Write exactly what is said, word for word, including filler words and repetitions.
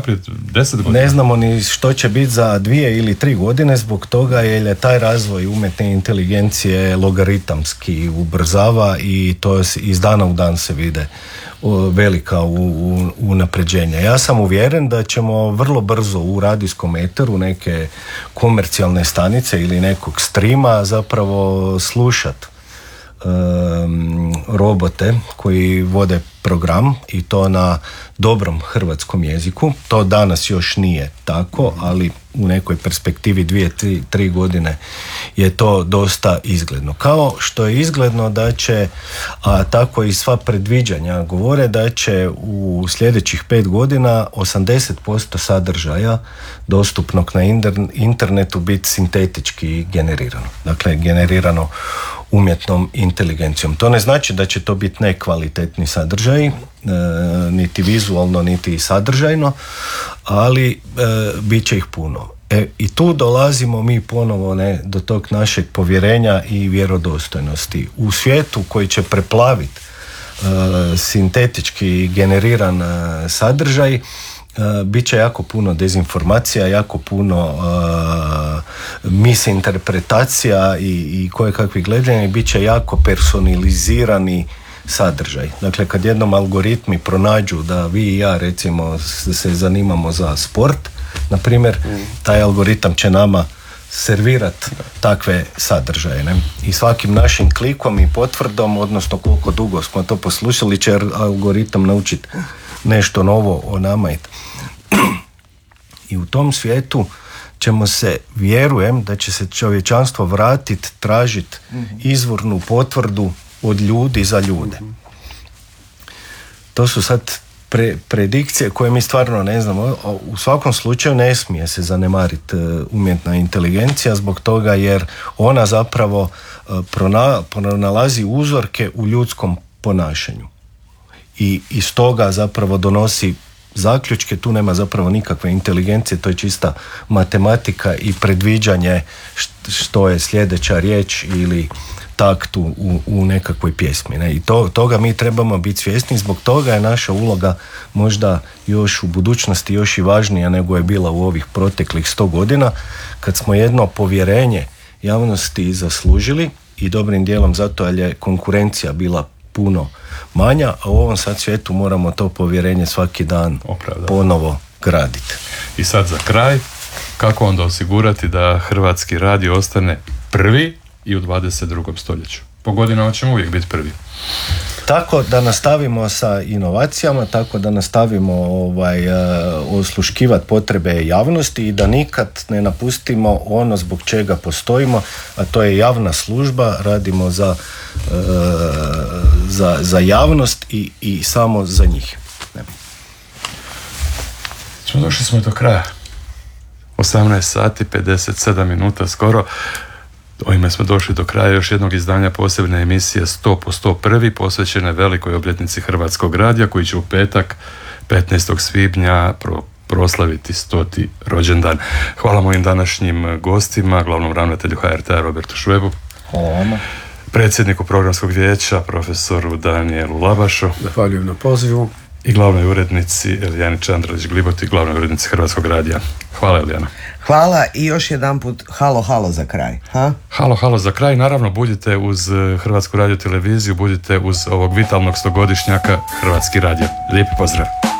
prije deset godina? Ne znamo ni što će biti za dvije ili tri godine zbog toga jer je taj razvoj umjetne inteligencije logaritamski ubrzava i to iz dana u dan se vide velika unapređenja. Ja sam uvjeren da ćemo vrlo brzo u radijskom eteru neke komercijalne stanice ili nekog streama zapravo slušati um, robote koji vode program i to na dobrom hrvatskom jeziku. To danas još nije tako, ali u nekoj perspektivi dvije, tri, tri godine je to dosta izgledno. Kao što je izgledno da će, a tako i sva predviđanja govore da će u sljedećih pet godina osamdeset posto sadržaja dostupnog na internetu biti sintetički generirano. Dakle, generirano umjetnom inteligencijom. To ne znači da će to biti nekvalitetni sadržaj, e, niti vizualno, niti sadržajno, ali e, bit će ih puno. E, i tu dolazimo mi ponovo ne, do tog našeg povjerenja i vjerodostojnosti. U svijetu koji će preplaviti e, sintetički generiran e, sadržaj, Uh, bit će jako puno dezinformacija, jako puno uh, misinterpretacija i, i koje kakvi gledanja i bit će jako personalizirani sadržaj. Dakle, kad jednom algoritmi pronađu da vi i ja recimo se zanimamo za sport, na primjer, mm. taj algoritam će nama servirat takve sadržaje. Ne? I svakim našim klikom i potvrdom, odnosno koliko dugo smo to poslušali, će algoritam naučiti nešto novo o nama. I u tom svijetu ćemo se, vjerujem da će se čovječanstvo vratiti, tražiti izvornu potvrdu od ljudi za ljude. To su sad pre, predikcije koje mi stvarno ne znamo. U svakom slučaju ne smije se zanemariti umjetna inteligencija zbog toga jer ona zapravo prona, pronalazi uzorke u ljudskom ponašanju. I iz toga zapravo donosi zaključke, tu nema zapravo nikakve inteligencije, to je čista matematika i predviđanje što je sljedeća riječ ili takt u, u nekakvoj pjesmi. Ne? I to, toga mi trebamo biti svjesni, zbog toga je naša uloga možda još u budućnosti još i važnija nego je bila u ovih proteklih sto godina, kad smo jedno povjerenje javnosti zaslužili i dobrim dijelom zato jer je konkurencija bila puno manja, a u ovom sad svijetu moramo to povjerenje svaki dan Opravda. ponovo graditi. I sad za kraj, kako onda osigurati da hrvatski radio ostane prvi i u dvadeset drugom stoljeću? Po godinama ćemo uvijek biti prvi. Tako da nastavimo sa inovacijama, tako da nastavimo ovaj, uh, osluškivati potrebe javnosti i da nikad ne napustimo ono zbog čega postojimo, a to je javna služba, radimo za, uh, za, za javnost i, i samo za njih. Ne. Smo došli smo do kraja. osamnaest sati, pedeset sedam minuta skoro. Ovime smo došli do kraja još jednog izdanja posebne emisije sto po sto prvi posvećene velikoj obljetnici Hrvatskog radija koji će u petak petnaestog svibnja pro, proslaviti stoti rođendan. Hvala mojim današnjim gostima, glavnom ravnatelju H R T-a Robertu Švebu. Hvala. Predsjedniku programskog vijeća profesoru Danijelu Labašu. Zahvaljujem na pozivu. I glavnoj urednici Elijani Čandralić-Gliboti, glavnoj urednici Hrvatskog radija. Hvala, Elijana. Hvala i još jedan put halo, halo za kraj. Ha? Halo, halo za kraj. Naravno, budite uz Hrvatsku radioteleviziju, budite uz ovog vitalnog stogodišnjaka Hrvatski radio. Lijepi pozdrav.